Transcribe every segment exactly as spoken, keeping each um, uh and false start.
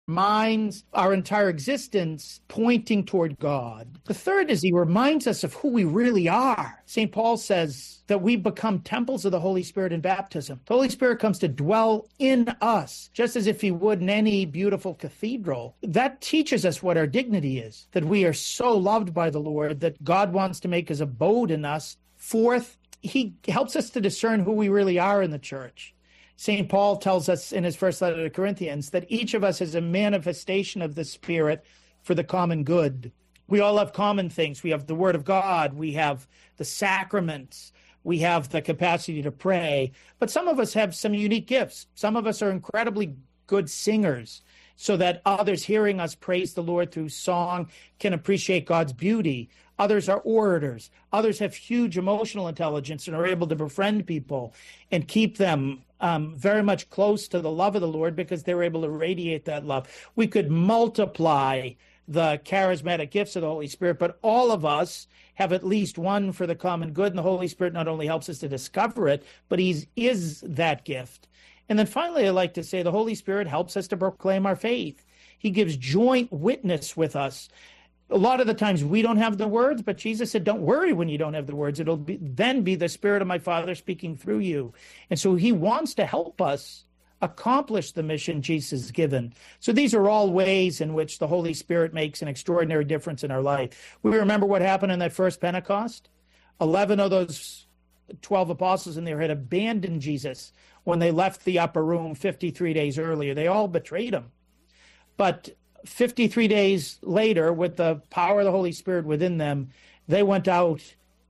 minds, our entire existence pointing toward God. The third is he reminds us of who we really are. Saint Paul says that we become temples of the Holy Spirit in baptism. The Holy Spirit comes to dwell in us, just as if he would in any beautiful cathedral. That teaches us what our dignity is, that we are so loved by the Lord that God wants to make his abode in us. Fourth, he helps us to discern who we really are in the church. Saint Paul tells us in his first letter to Corinthians that each of us is a manifestation of the Spirit for the common good. We all have common things. We have the Word of God. We have the sacraments. We have the capacity to pray. But some of us have some unique gifts. Some of us are incredibly good singers, so that others hearing us praise the Lord through song can appreciate God's beauty. Others are orators. Others have huge emotional intelligence and are able to befriend people and keep them um, very much close to the love of the Lord because they're able to radiate that love. We could multiply the charismatic gifts of the Holy Spirit, but all of us have at least one for the common good, and the Holy Spirit not only helps us to discover it, but he is that gift. And then finally, I like to say the Holy Spirit helps us to proclaim our faith. He gives joint witness with us. A lot of the times we don't have the words, but Jesus said, don't worry when you don't have the words. It'll be, then be the Spirit of my Father speaking through you. And so he wants to help us accomplish the mission Jesus has given. So these are all ways in which the Holy Spirit makes an extraordinary difference in our life. We remember what happened in that first Pentecost. Eleven of those twelve apostles in there had abandoned Jesus when they left the upper room fifty-three days earlier. They all betrayed him. But fifty-three days later, with the power of the Holy Spirit within them, they went out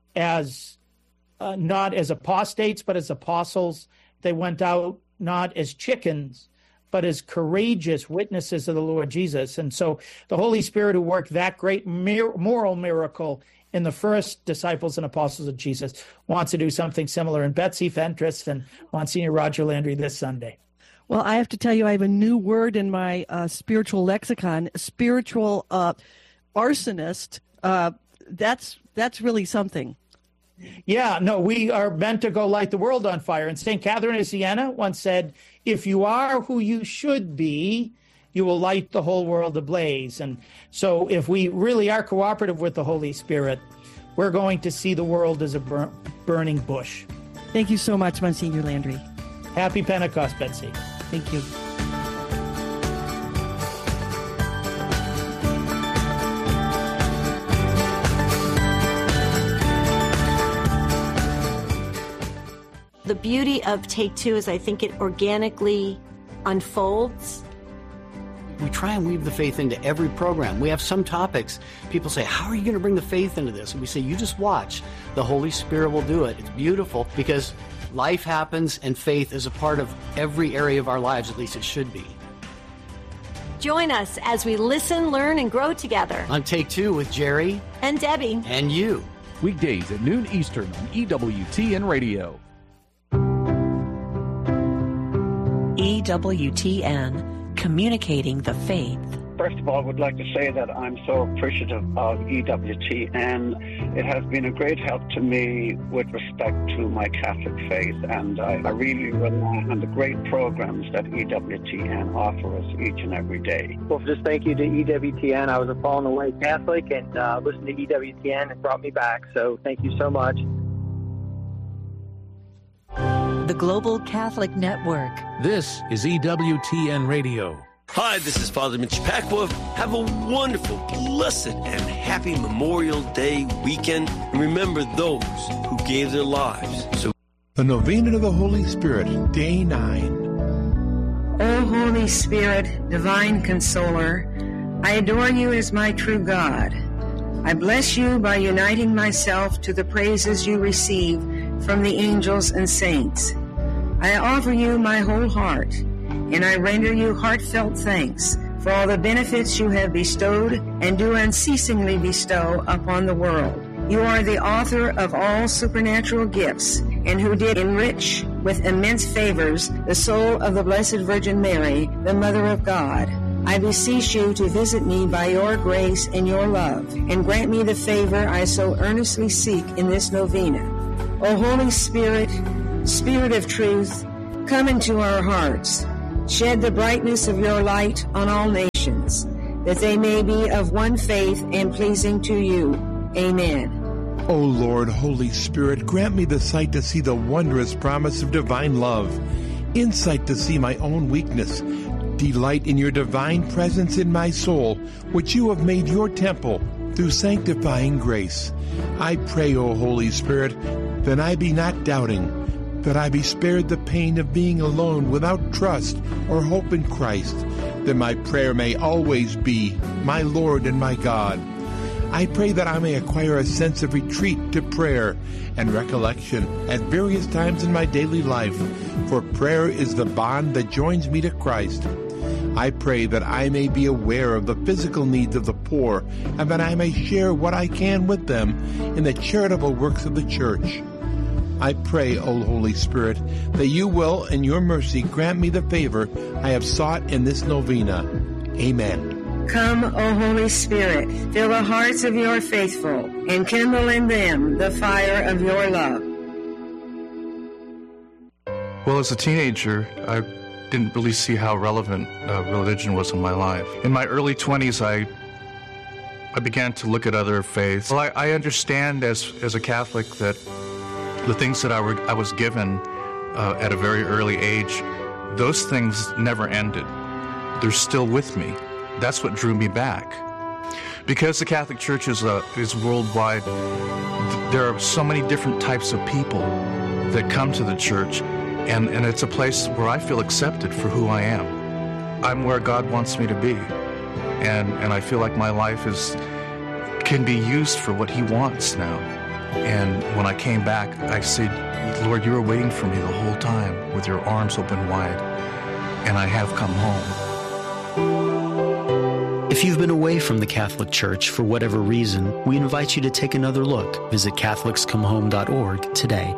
as uh, not as apostates, but as apostles. They went out not as chickens, but as courageous witnesses of the Lord Jesus. And so the Holy Spirit who worked that great mir- moral miracle in the first disciples and apostles of Jesus wants to do something similar in Betsy Fentress and Monsignor Roger Landry this Sunday. Well, I have to tell you, I have a new word in my uh, spiritual lexicon, spiritual uh, arsonist. Uh, that's that's really something. Yeah, no, we are meant to go light the world on fire. And Saint Catherine of Siena once said, if you are who you should be, you will light the whole world ablaze. And so if we really are cooperative with the Holy Spirit, we're going to see the world as a bur- burning bush. Thank you so much, Monsignor Landry. Happy Pentecost, Betsy. Thank you. The beauty of Take Two is I think it organically unfolds. We try and weave the faith into every program. We have some topics. People say, how are you going to bring the faith into this? And we say, you just watch. The Holy Spirit will do it. It's beautiful because life happens and faith is a part of every area of our lives, at least it should be. Join us as we listen, learn, and grow together. On Take Two with Jerry and Debbie and you. Weekdays at noon Eastern on E W T N Radio. E W T N, communicating the faith. First of all, I would like to say that I'm so appreciative of E W T N. It has been a great help to me with respect to my Catholic faith, and I, I really rely on the great programs that E W T N offer us each and every day. Well, just thank you to E W T N. I was a fallen away Catholic, and uh, listening to E W T N and brought me back, so thank you so much. The Global Catholic Network. This is E W T N Radio. Hi, this is Father Mitch Packwood. Have a wonderful, blessed, and happy Memorial Day weekend. And remember those who gave their lives. So, the Novena to the Holy Spirit, Day nine. O Holy Spirit, Divine Consoler, I adore you as my true God. I bless you by uniting myself to the praises you receive from the angels and saints. I offer you my whole heart, and I render you heartfelt thanks for all the benefits you have bestowed and do unceasingly bestow upon the world. You are the author of all supernatural gifts, and who did enrich with immense favors the soul of the Blessed Virgin Mary, the Mother of God. I beseech you to visit me by your grace and your love, and grant me the favor I so earnestly seek in this novena. O Holy Spirit, Spirit of truth, come into our hearts. Shed the brightness of your light on all nations. affections, that they may be of one faith and pleasing to you. Amen. O Lord, Holy Spirit, grant me the sight to see the wondrous promise of divine love, insight to see my own weakness, delight in your divine presence in my soul, which you have made your temple through sanctifying grace. I pray, O Holy Spirit, that I be not doubting, that I be spared the pain of being alone without trust or hope in Christ, that my prayer may always be, my Lord and my God. I pray that I may acquire a sense of retreat to prayer and recollection at various times in my daily life, for prayer is the bond that joins me to Christ. I pray that I may be aware of the physical needs of the poor, and that I may share what I can with them in the charitable works of the church. I pray, O Holy Spirit, that you will, in your mercy, grant me the favor I have sought in this novena. Amen. Come, O Holy Spirit, fill the hearts of your faithful, and kindle in them the fire of your love. Well, as a teenager, I didn't really see how relevant uh, religion was in my life. In my early twenties, I I began to look at other faiths. Well, I, I understand as as a Catholic that the things that I, were, I was given uh, at a very early age, those things never ended. They're still with me. That's what drew me back. Because the Catholic Church is, uh, is worldwide, th- there are so many different types of people that come to the church, and, and it's a place where I feel accepted for who I am. I'm where God wants me to be, and, and I feel like my life is can be used for what He wants now. And when I came back, I said, Lord, you were waiting for me the whole time with your arms open wide, and I have come home. If you've been away from the Catholic Church for whatever reason, we invite you to take another look. Visit Catholics Come Home dot org today.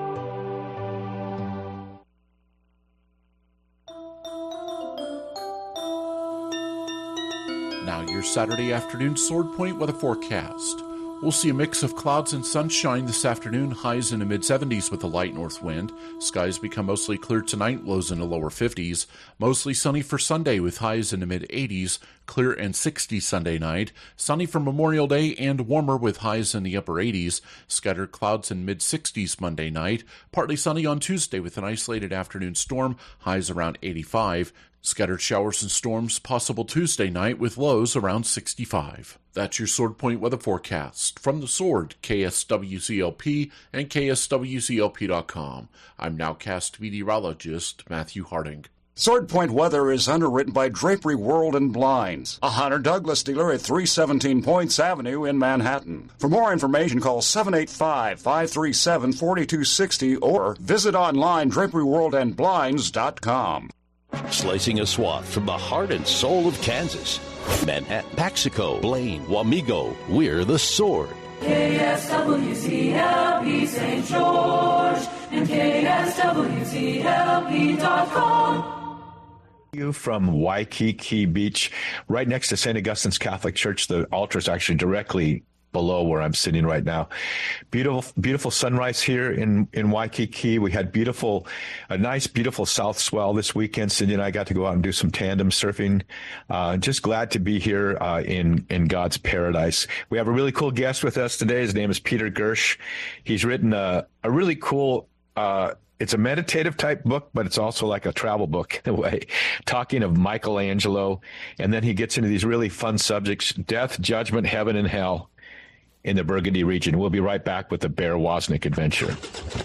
Now your Saturday afternoon Sword Point weather forecast. We'll see a mix of clouds and sunshine this afternoon, highs in the mid-seventies with a light north wind. Skies become mostly clear tonight, lows in the lower fifties. Mostly sunny for Sunday with highs in the mid-eighties, clear and sixty Sunday night. Sunny for Memorial Day and warmer with highs in the upper eighties. Scattered clouds in mid-sixties Monday night. Partly sunny on Tuesday with an isolated afternoon storm, highs around eighty-five. Scattered showers and storms possible Tuesday night with lows around sixty-five. That's your Sword Point weather forecast. From the Sword, K S W C L P and K S W C L P dot com. I'm nowcast meteorologist Matthew Harding. Sword Point weather is underwritten by Drapery World and Blinds, a Hunter Douglas dealer at three seventeen Points Avenue in Manhattan. For more information, call seven eight five, five three seven, four two six zero or visit online drapery world and blinds dot com. Slicing a swath from the heart and soul of Kansas. Manhattan, Paxico, Blaine, Wamego, we're the Sword. K S W C L P Saint George and K S W C L P dot com. You from Waikiki Beach, right next to Saint Augustine's Catholic Church. The altar is actually directly below where I'm sitting right now. Beautiful, beautiful sunrise here in, in Waikiki. We had beautiful, a nice, beautiful south swell this weekend. Cindy and I got to go out and do some tandem surfing. Uh, just glad to be here uh, in, in God's paradise. We have a really cool guest with us today. His name is Peter Gersh. He's written a, a really cool, uh, it's a meditative type book, but it's also like a travel book in a way, talking of Michelangelo. And then he gets into these really fun subjects, death, judgment, heaven, and hell in the Burgundy region. We'll be right back with the Bear Wozniak adventure.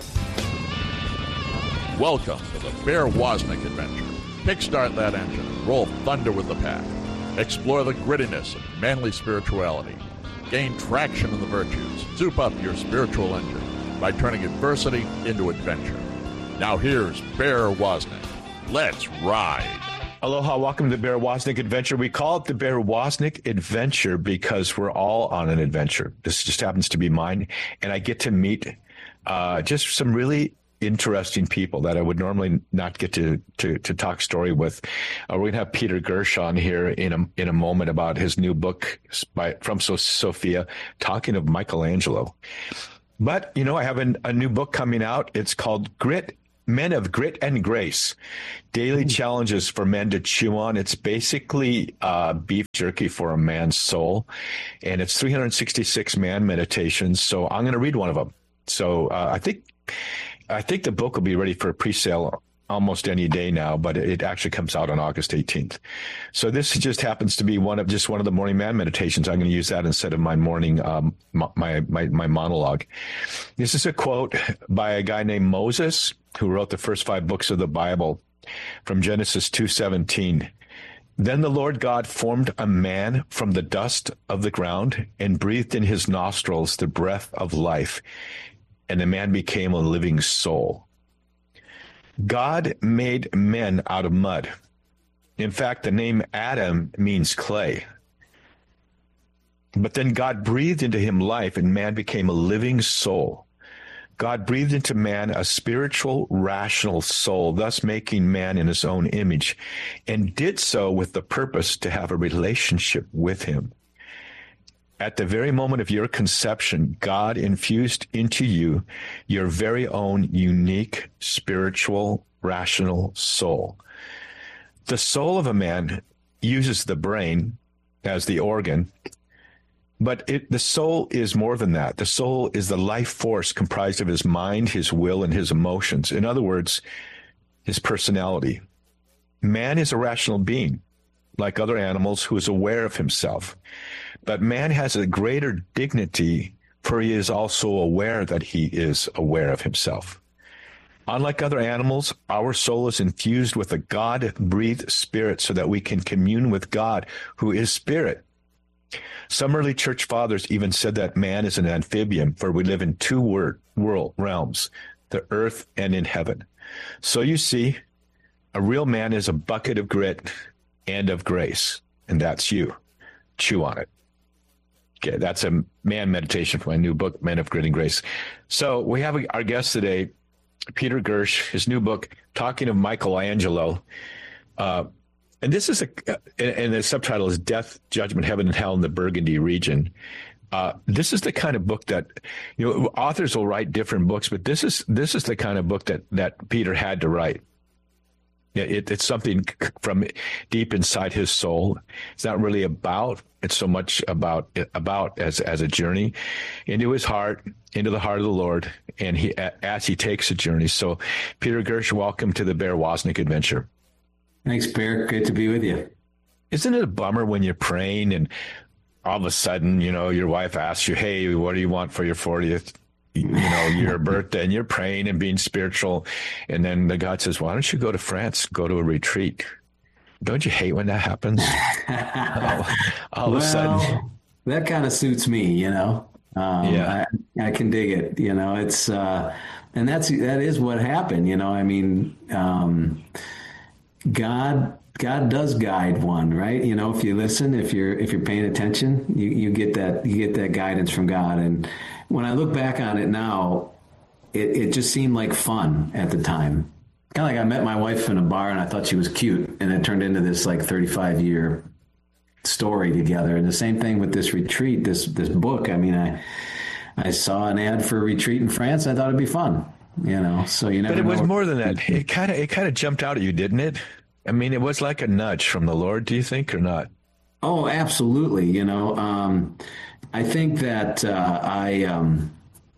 Welcome to the Bear Wozniak adventure. Kickstart that engine. Roll thunder with the pack. Explore the grittiness of manly spirituality. Gain traction in the virtues. Soup up your spiritual engine by turning adversity into adventure. Now here's Bear Wozniak. Let's ride. Aloha, welcome to the Bear Wozniak Adventure. We call it the Bear Wozniak Adventure because we're all on an adventure. This just happens to be mine, and I get to meet uh, just some really interesting people that I would normally not get to to, to talk story with. Uh, we're going to have Peter Gersh on here in a, in a moment about his new book by, from Sophia, talking of Michelangelo. But, you know, I have an, a new book coming out. It's called Grit Men of Grit and Grace, Daily Challenges for Men to Chew On. It's basically uh, beef jerky for a man's soul, and it's three hundred sixty-six man meditations. So I'm going to read one of them. So uh, I think I think the book will be ready for a pre-sale almost any day now, but it actually comes out on August eighteenth. So this just happens to be one of just one of the morning man meditations. I'm going to use that instead of my morning, um, my, my, my monologue. This is a quote by a guy named Moses, who wrote the first five books of the Bible, from Genesis two seventeen. Then the Lord God formed a man from the dust of the ground and breathed in his nostrils the breath of life, and the man became a living soul. God made men out of mud. In fact, the name Adam means clay. But then God breathed into him life, and man became a living soul. God breathed into man a spiritual, rational soul, thus making man in his own image, and did so with the purpose to have a relationship with him. At the very moment of your conception, God infused into you your very own unique, spiritual, rational soul. The soul of a man uses the brain as the organ, but it, the soul is more than that. The soul is the life force comprised of his mind, his will, and his emotions. In other words, his personality. Man is a rational being, like other animals, who is aware of himself. But man has a greater dignity, for he is also aware that he is aware of himself. Unlike other animals, our soul is infused with a God-breathed spirit so that we can commune with God, who is spirit. Some early church fathers even said that man is an amphibian, for we live in two word, world realms, the earth and in heaven. So you see, a real man is a bucket of grit and of grace, and that's you. Chew on it. Okay, that's a man meditation for my new book, Men of Grit and Grace. So we have our guest today, Peter Gersh, his new book, Talking of Michelangelo. Uh, and this is a, and the subtitle is Death, Judgment, Heaven, and Hell in the Burgundy Region. Uh, this is the kind of book that, you know, authors will write different books, but this is this is the kind of book that, that Peter had to write. It, it's something from deep inside his soul. It's not really about, it's so much about about as as a journey into his heart, into the heart of the Lord, and he as he takes a journey. So, Peter Gersh, welcome to the Bear Wozniak Adventure. Thanks, Bear. Good to be with you. Isn't it a bummer when you're praying and all of a sudden, you know, your wife asks you, hey, what do you want for your fortieth? You know, your birthday, and you're praying and being spiritual. And then the God says, why don't you go to France, go to a retreat? Don't you hate when that happens? all all well, of a sudden. That kind of suits me, you know? Um, yeah. I, I can dig it. You know, it's, uh, and that's, that is what happened. You know, I mean, um, God, God does guide one, right? You know, if you listen, if you're, if you're paying attention, you, you get that, you get that guidance from God. And when I look back on it now, it, it just seemed like fun at the time. Kind of like I met my wife in a bar and I thought she was cute, and it turned into this like thirty-five year story together. And the same thing with this retreat, this this book. I mean, I I saw an ad for a retreat in France. I thought it'd be fun, you know. So you never. But it was know. more than that. It kind of it kind of jumped out at you, didn't it? I mean, it was like a nudge from the Lord. Do you think, or not? Oh, absolutely. You know, um, I think that uh, I. Um,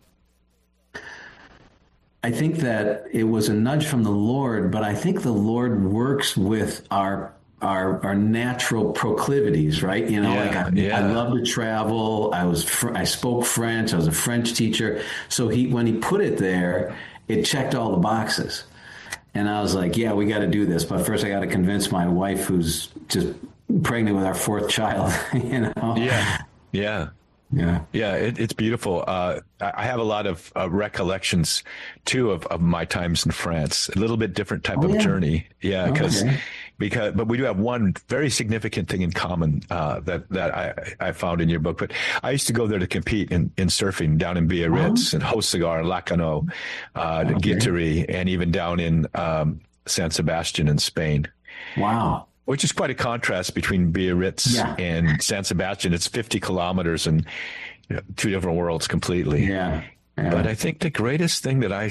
I think that it was a nudge from the Lord, but I think the Lord works with our our our natural proclivities, right? You know, yeah, like I, yeah. I love to travel. I was fr- I spoke French. I was a French teacher. So he when he put it there, it checked all the boxes, and I was like, yeah, we got to do this. But first, I got to convince my wife, who's just pregnant with our fourth child. You know? Yeah, yeah. Yeah, yeah, it, it's beautiful. Uh, I have a lot of uh, recollections too of, of my times in France. A little bit different type oh, of yeah. journey, yeah. Because, okay. because, but we do have one very significant thing in common uh, that that I, I found in your book. But I used to go there to compete in, in surfing down in Biarritz, oh. and Hossegor, Lacanau, uh, okay. Guitry, and even down in um, San Sebastian in Spain. Wow. Which is quite a contrast between Biarritz yeah. and San Sebastian. It's fifty kilometers and you know, two different worlds completely. Yeah. yeah. But I think the greatest thing that I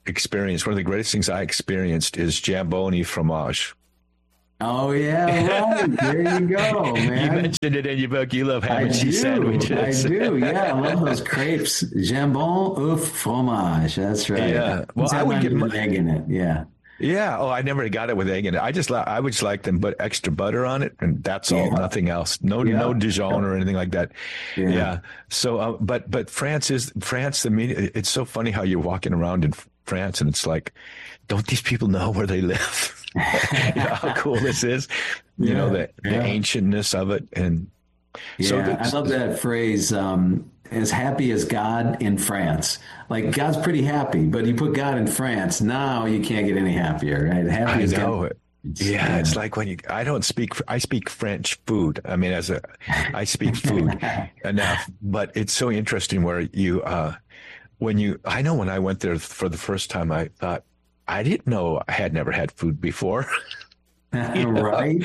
experienced, one of the greatest things I experienced is Jamboni fromage. Oh, yeah, right. There you go, man. You mentioned it in your book. You love ham and cheese sandwiches. I do, yeah. I love those crepes. Jambon au fromage. That's right. Yeah. Well, I would get an egg in it. Yeah. Yeah. Oh, I never got it with egg in it. I just, I would just like them put extra butter on it, and that's all. Yeah. Nothing else. No, yeah. no Dijon or anything like that. Yeah. yeah. So, uh, but, but France is France. I mean, it's so funny how you're walking around in France, and it's like, don't these people know where they live? You know how cool this is, you yeah, know, the, yeah. the ancientness of it. And yeah, so I love that phrase, um, as happy as God in France. Like, God's pretty happy, but you put God in France, now you can't get any happier, right? Happy I as know God. it. Yeah, yeah, it's like when you, I don't speak, I speak French food. I mean, as a, I speak food enough, but it's so interesting where you, uh, when you, I know when I went there for the first time, I thought, I didn't know I had never had food before. Right?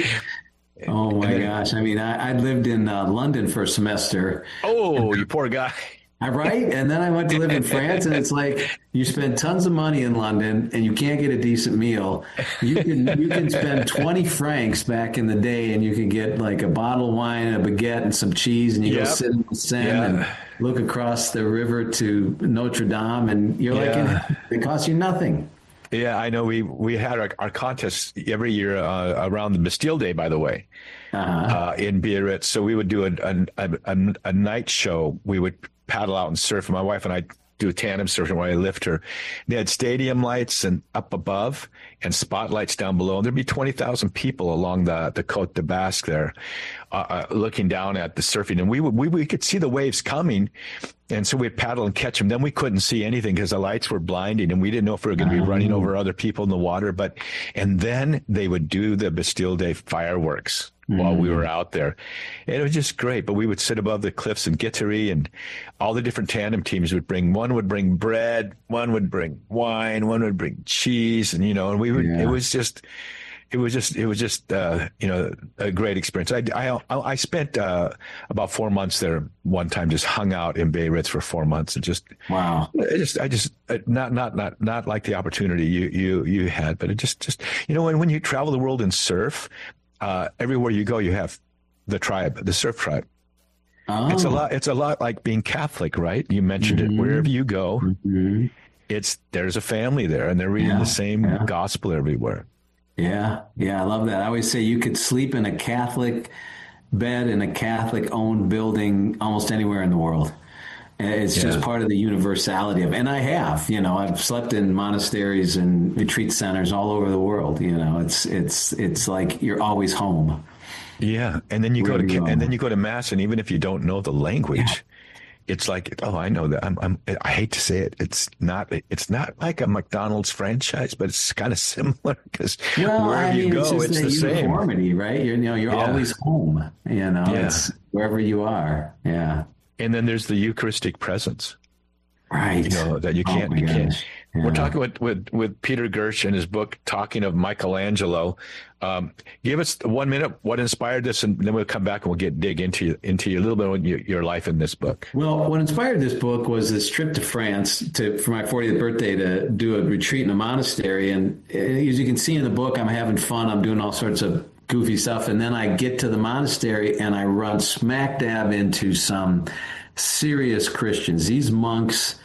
Oh, my then, gosh. I mean, I, I lived in uh, London for a semester. Oh, you poor guy. Right? And then I went to live in France, and it's like you spend tons of money in London, and you can't get a decent meal. You can you can spend twenty francs back in the day, and you can get like a bottle of wine, and a baguette, and some cheese, and you yep. go sit in the Seine yeah. and look across the river to Notre Dame, and you're yeah. like, it, it costs you nothing. Yeah, I know. We we had our, our contests every year uh, around the Bastille Day, by the way, uh-huh. uh, in Biarritz. So we would do a a, a a night show. We would paddle out and surf. My wife and I do tandem surfing where I lift her. They had stadium lights and up above and spotlights down below. And there'd be twenty thousand people along the, the Côte de Basque there uh, uh, looking down at the surfing. And we would we, we could see the waves coming. And so we'd paddle and catch them. Then we couldn't see anything because the lights were blinding, and we didn't know if we were going to be running over other people in the water. But and then they would do the Bastille Day fireworks mm. while we were out there. And it was just great. But we would sit above the cliffs in Guitry, and all the different tandem teams would bring, one would bring bread, one would bring wine, one would bring cheese. And, you know, and we would, yeah. it was just... It was just, it was just, uh, you know, a great experience. I, I, I spent uh, about four months there one time, just hung out in Biarritz for four months, and just, wow, I just, I just, not, not, not, not like the opportunity you, you, you had, but it just, just, you know, when, when you travel the world and surf, uh, everywhere you go, you have the tribe, the surf tribe. Oh. It's a lot, it's a lot like being Catholic, right? You mentioned mm-hmm. it. Wherever you go, mm-hmm. it's, there's a family there, and they're reading yeah. the same yeah. gospel everywhere. Yeah, yeah, I love that. I always say you could sleep in a Catholic bed in a Catholic-owned building almost anywhere in the world. It's yeah. just part of the universality of it. And I have, you know, I've slept in monasteries and retreat centers all over the world. You know, it's it's it's like you're always home. Yeah, and then you Where go to you and then you go to mass, and even if you don't know the language. Yeah. It's like, oh, I know that. I'm, I'm, I hate to say it. It's not, it's not like a McDonald's franchise, but it's kind of similar because well, wherever I mean, you go, it's, it's the same. Uniformity, right? You're, you know, you're yeah. always home. You know, yeah. it's wherever you are. Yeah. And then there's the Eucharistic presence, right? You know that you can't, oh you can't. Yeah. We're talking with, with with Peter Gersh in his book, talking of Michelangelo. Um, give us one minute. What inspired this, and then we'll come back and we'll get dig into into a little bit of your, your life in this book. Well, what inspired this book was this trip to France to for my fortieth birthday to do a retreat in a monastery. And as you can see in the book, I'm having fun. I'm doing all sorts of goofy stuff, and then I get to the monastery and I run smack dab into some serious Christians. These monks.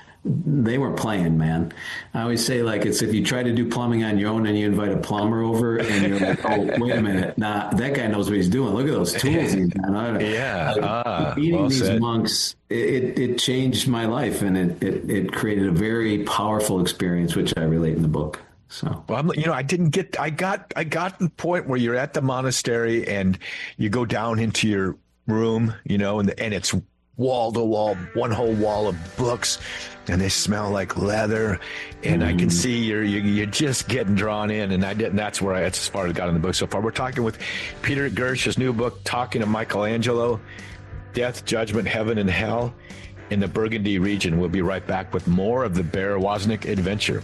They weren't playing, man. I always say, like, it's if you try to do plumbing on your own and you invite a plumber over and you're like, oh, wait a minute. Nah, that guy knows what he's doing. Look at those tools he's got. Yeah. Like, ah, meeting well these said. monks, it, it changed my life, and it, it, it created a very powerful experience, which I relate in the book. So, well, I'm, you know, I didn't get, I got, I got to the point where you're at the monastery and you go down into your room, you know, and, the, and it's wall to wall, one whole wall of books, and they smell like leather, and mm. I can see you're, you're you're just getting drawn in, and I didn't. That's where I, that's as far as I got in the book so far. We're talking with Peter Gersh, his new book, Talking to Michelangelo, Death, Judgment, Heaven, and Hell in the Burgundy region. We'll be right back with more of the Bear Wozniak adventure.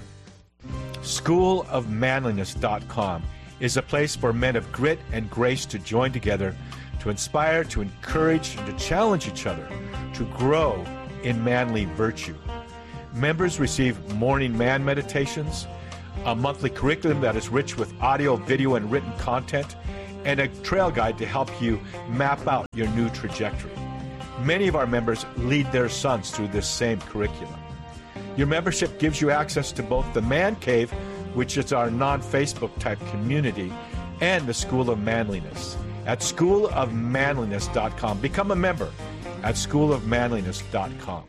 school of manliness dot com is a place for men of grit and grace to join together to inspire, to encourage, and to challenge each other to grow in manly virtue. Members receive morning man meditations, a monthly curriculum that is rich with audio, video, and written content, and a trail guide to help you map out your new trajectory. Many of our members lead their sons through this same curriculum. Your membership gives you access to both the Man Cave, which is our non-Facebook type community, and the School of Manliness at school of manliness dot com. Become a member at school of manliness dot com.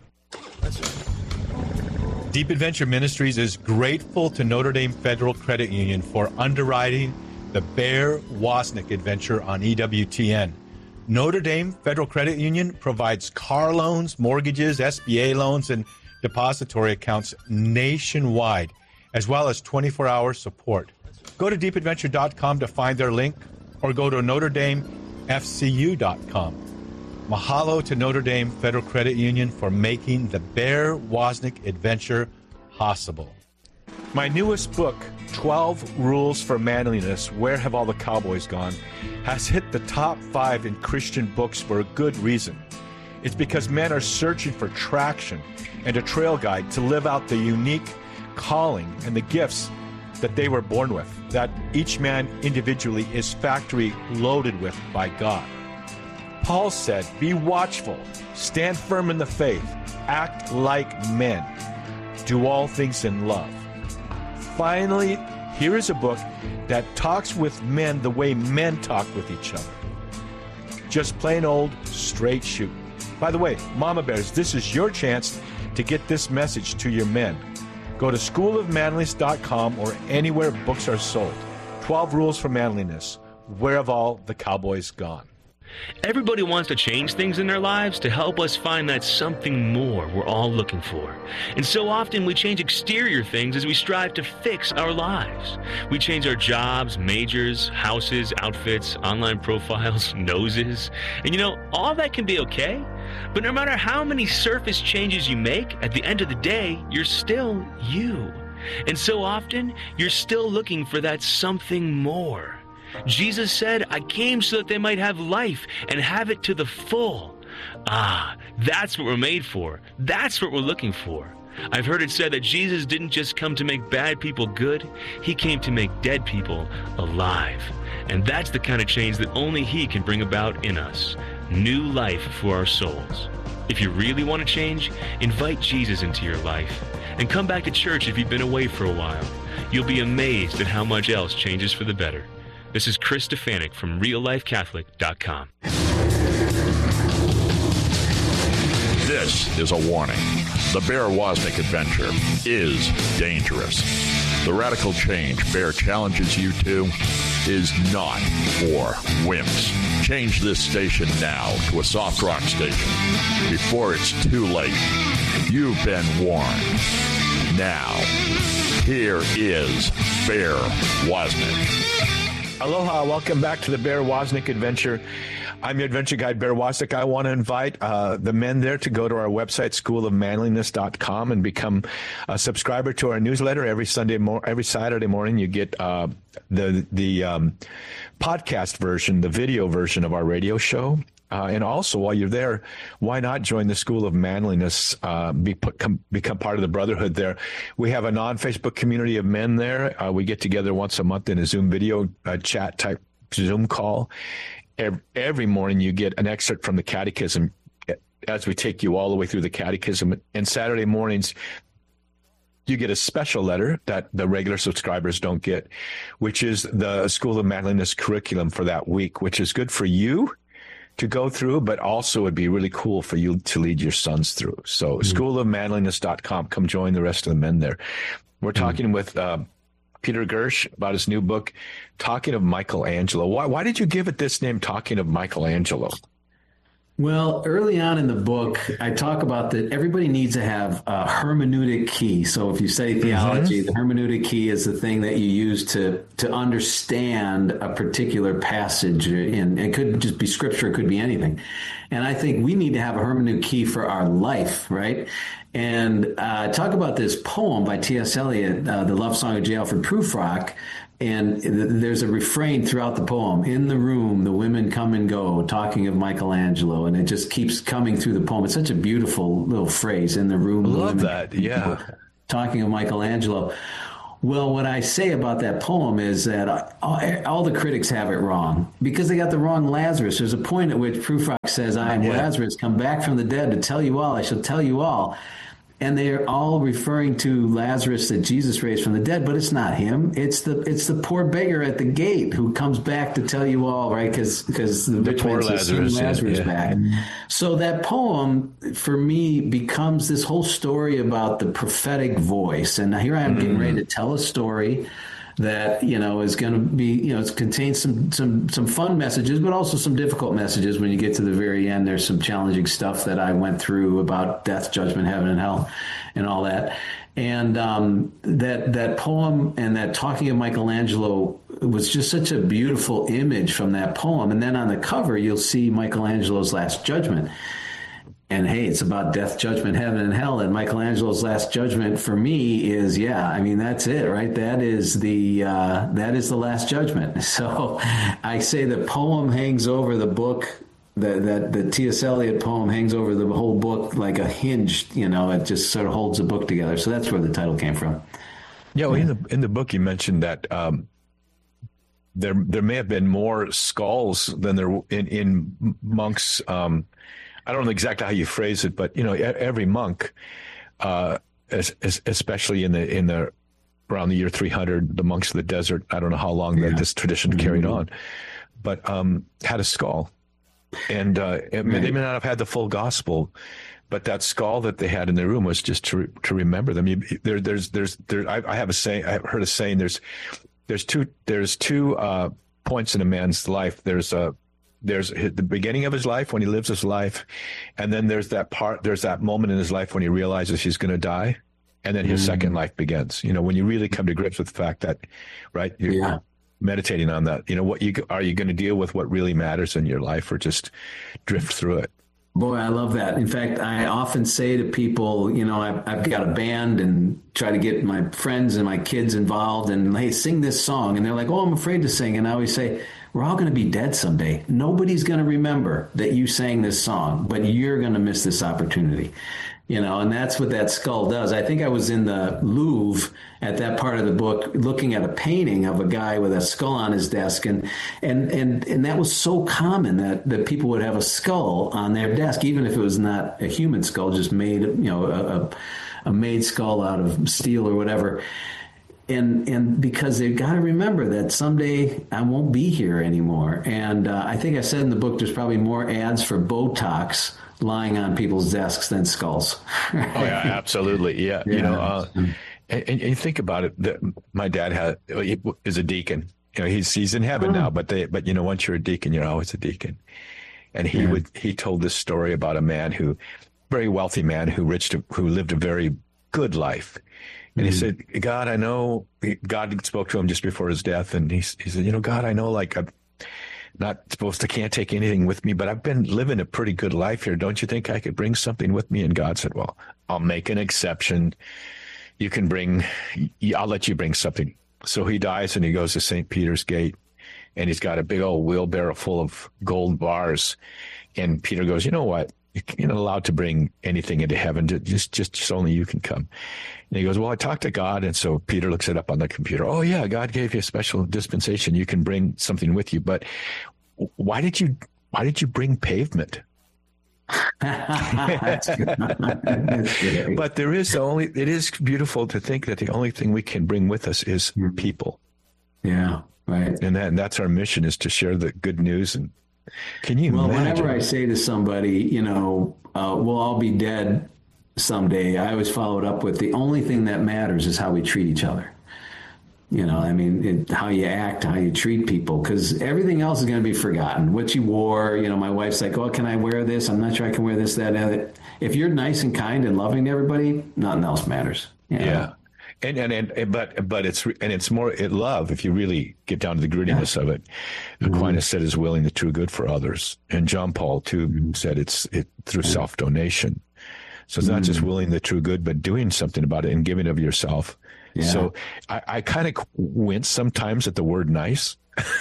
Deep Adventure Ministries is grateful to Notre Dame Federal Credit Union for underwriting the Bear Wozniak adventure on E W T N. Notre Dame Federal Credit Union provides car loans, mortgages, S B A loans, and depository accounts nationwide, as well as twenty-four hour support. Go to deep adventure dot com to find their link, or go to notre dame f c u dot com. Mahalo to Notre Dame Federal Credit Union for making the Bear Wozniak adventure possible. My newest book, twelve Rules for Manliness, Where Have All the Cowboys Gone?, has hit the top five in Christian books for a good reason. It's because men are searching for traction and a trail guide to live out the unique calling and the gifts that they were born with, that each man individually is factory loaded with by God. Paul said, be watchful, stand firm in the faith, act like men, do all things in love. Finally, here is a book that talks with men the way men talk with each other. Just plain old straight shoot. By the way, Mama Bears, this is your chance to get this message to your men. Go to school of manliness dot com or anywhere books are sold. twelve Rules for Manliness. Where have all the cowboys gone? Everybody wants to change things in their lives to help us find that something more we're all looking for. And so often we change exterior things as we strive to fix our lives. We change our jobs, majors, houses, outfits, online profiles, noses. And you know, all that can be okay. But no matter how many surface changes you make, at the end of the day, you're still you. And so often, you're still looking for that something more. Jesus said, I came so that they might have life and have it to the full. Ah, that's what we're made for. That's what we're looking for. I've heard it said that Jesus didn't just come to make bad people good. He came to make dead people alive. And that's the kind of change that only He can bring about in us. New life for our souls. If you really want to change, invite Jesus into your life. And come back to church if you've been away for a while. You'll be amazed at how much else changes for the better. This is Chris Stefanik from real life catholic dot com. This is a warning. The Bear Wozniak adventure is dangerous. The radical change Bear challenges you to is not for wimps. Change this station now to a soft rock station before it's too late. You've been warned. Now, here is Bear Wozniak. Aloha, welcome back to the Bear Wozniak adventure. I'm your adventure guide, Bear Wozniak. I want to invite uh, the men there to go to our website, school of manliness dot com, and become a subscriber to our newsletter. Every Sunday, mo- every Saturday morning, you get uh, the the um, podcast version, the video version of our radio show. Uh, and also, while you're there, why not join the School of Manliness, uh, be, become, become part of the brotherhood there. We have a non-Facebook community of men there. Uh, we get together once a month in a Zoom video uh, chat type Zoom call. Every, every morning you get an excerpt from the catechism as we take you all the way through the catechism. And Saturday mornings, you get a special letter that the regular subscribers don't get, which is the School of Manliness curriculum for that week, which is good for you to go through, but also it'd be really cool for you to lead your sons through. So mm-hmm. school of manliness dot com, come join the rest of the men there. We're talking mm-hmm. with uh, Peter Gersh about his new book, Talking of Michelangelo. Why, why did you give it this name, Talking of Michelangelo? Well, early on in the book, I talk about that everybody needs to have a hermeneutic key. So if you study theology, mm-hmm. the hermeneutic key is the thing that you use to to understand a particular passage. In, it could just be scripture, it could be anything. And I think we need to have a hermeneutic key for our life, right? And uh, talk about this poem by T S Eliot, uh, The Love Song of J. Alfred Prufrock. And there's a refrain throughout the poem. In the room, the women come and go, talking of Michelangelo, and it just keeps coming through the poem. It's such a beautiful little phrase. In the room, I the love women that. Yeah, talking of Michelangelo. Well, what I say about that poem is that all, all the critics have it wrong because they got the wrong Lazarus. There's a point at which Prufrock says, I am yeah. Lazarus, come back from the dead to tell you all, I shall tell you all. And they're all referring to Lazarus that Jesus raised from the dead, but it's not him. It's the it's the poor beggar at the gate who comes back to tell you all, right? Because because the, the rich man says, Lazarus, Lazarus yeah. back. So that poem, for me, becomes this whole story about the prophetic voice. And here I am mm. getting ready to tell a story that, you know, is going to be, you know, it contains some, some, some fun messages, but also some difficult messages. When you get to the very end, there's some challenging stuff that I went through about death, judgment, heaven, and hell, and all that. And um, that that poem and that talking of Michelangelo was just such a beautiful image from that poem. And then on the cover, you'll see Michelangelo's Last Judgment. And hey, it's about death, judgment, heaven, and hell. And Michelangelo's Last Judgment for me is, yeah, I mean, that's it, right? That is the uh, that is the Last Judgment. So I say the poem hangs over the book. That that the T S. Eliot poem hangs over the whole book like a hinge. You know, it just sort of holds the book together. So that's where the title came from. Yeah, well, in the in the book you mentioned that um, there there may have been more skulls than there in in monks. Um, I don't know exactly how you phrase it, but you know, every monk, uh, as, as, especially in the in the around the year three hundred, the monks of the desert. I don't know how long yeah. that this tradition mm-hmm. carried on, but um, had a skull, and uh, right. they may not have had the full gospel, but that skull that they had in their room was just to re- to remember them. You, there, there's there's there. I, I have a saying. I've heard a saying. There's there's two there's two uh, points in a man's life. There's a There's the beginning of his life when he lives his life, and then there's that part. There's that moment in his life when he realizes he's going to die, and then his mm. second life begins. You know, when you really come to grips with the fact that, right? You're yeah. meditating on that. You know, what you are you going to deal with what really matters in your life, or just drift through it? Boy, I love that. In fact, I often say to people, you know, I've, I've got a band and try to get my friends and my kids involved and, hey, sing this song. And they're like, oh, I'm afraid to sing. And I always say, we're all going to be dead someday. Nobody's going to remember that you sang this song, but you're going to miss this opportunity. You know, and that's what that skull does. I think I was in the Louvre at that part of the book looking at a painting of a guy with a skull on his desk. And and and, and that was so common that, that people would have a skull on their desk, even if it was not a human skull, just made, you know, a, a made skull out of steel or whatever. And and because they've got to remember that someday I won't be here anymore. And uh, I think I said in the book there's probably more ads for Botox lying on people's desks than skulls. Oh yeah, absolutely. Yeah, yeah. You know, uh, and, and you think about it. That my dad had is a deacon. You know, he's he's in heaven oh. now, but they but you know, once you're a deacon, you're always a deacon. And he yeah. would he told this story about a man who, very wealthy man who rich who lived a very good life. And he said, God, I know, God spoke to him just before his death. And he, he said, you know, God, I know, like, I'm not supposed to, can't take anything with me, but I've been living a pretty good life here. Don't you think I could bring something with me? And God said, well, I'll make an exception. You can bring, I'll let you bring something. So he dies and he goes to Saint Peter's Gate and he's got a big old wheelbarrow full of gold bars. And Peter goes, you know what? You're not allowed to bring anything into heaven. Just, just, just only you can come. And he goes, well, I talked to God. And so Peter looks it up on the computer. Oh yeah, God gave you a special dispensation. You can bring something with you. But why did you, why did you bring pavement? But there is the only, it is beautiful to think that the only thing we can bring with us is people. Yeah. Right. And that, and that's our mission, is to share the good news. And can you well, imagine? Whenever I say to somebody, you know, uh, we'll all be dead someday, I always follow it up with, the only thing that matters is how we treat each other. You know, I mean, it, how you act, how you treat people, because everything else is going to be forgotten. What you wore, you know, my wife's like, oh, can I wear this? I'm not sure I can wear this, that, and that. If you're nice and kind and loving to everybody, nothing else matters. You know? Yeah. And, and, and, but, but it's, and it's more it love, if you really get down to the grittiness yeah. of it. Mm-hmm. Aquinas said is willing the true good for others. And John Paul too mm-hmm. said it's it through mm-hmm. self-donation. So it's mm-hmm. not just willing the true good, but doing something about it and giving of yourself Yeah. So I, I kind of wince sometimes at the word nice